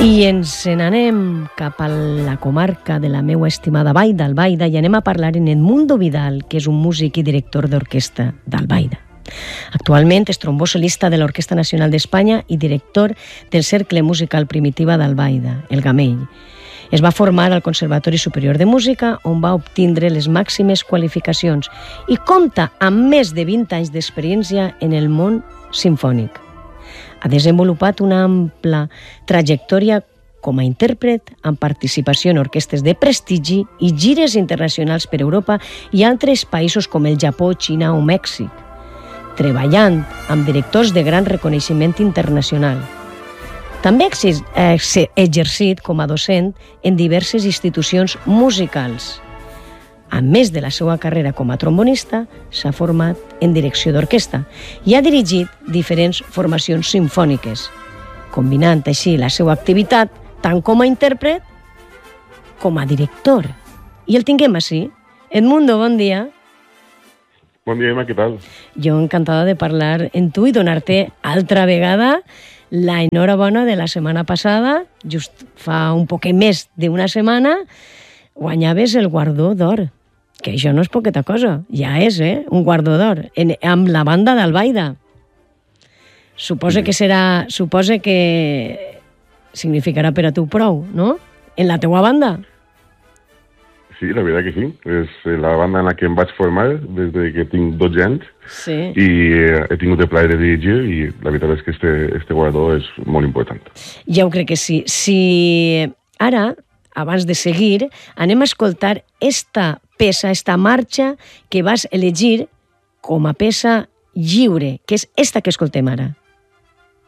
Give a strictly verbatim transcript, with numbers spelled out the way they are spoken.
I ens n'anem cap a la comarca de la meua estimada Vall d'Albaida i anem a parlar en Edmundo Vidal, que és un músic i director d'orquestra d'Albaida. Actualment és trombó solista de l'Orquestra Nacional d'Espanya i director del Cercle Musical Primitiva d'Albaida, el Gamell. Es va formar al Conservatori Superior de Música, on va obtindre les màximes qualificacions i compta amb més de vint anys d'experiència en el món simfònic. Ha desenvolupat una ampla trajectòria com a intèrpret, amb participació en orquestres de prestigi i gires internacionals per Europa i altres països com el Japó, Xina o Mèxic, treballant amb directors de gran reconeixement internacional. També ha exercit com a docent en diverses institucions musicals. A més de la seva carrera com a trombonista, s'ha format en direcció d'orquestra i ha dirigit diferents formacions simfòniques, combinant així la seva activitat tant com a intèrpret com a director. I el tinguem així. Edmundo, bon dia. Bon dia, Emma, què tal? Jo encantada de parlar amb tu i donar-te altra vegada la enhorabona de la setmana passada. Just fa un poquet més d'una setmana guanyaves el guardó d'or, que això no és poqueta cosa, ja és, eh? Un guardó d'or, amb la banda d'Albaida. Suposa que serà, suposa que significarà per a tu prou, no? En la teua banda. Sí, la veritat que sí. És la banda en la que em vaig formar des de que tinc dotze anys. Sí. I he tingut el plaer de dirigir i la veritat és que este, este guardó és molt important. Ja ho crec que sí. Si ara, abans de seguir, anem a escoltar esta peça, esta marxa que vas elegir com a peça lliure, que és esta que escoltem ara.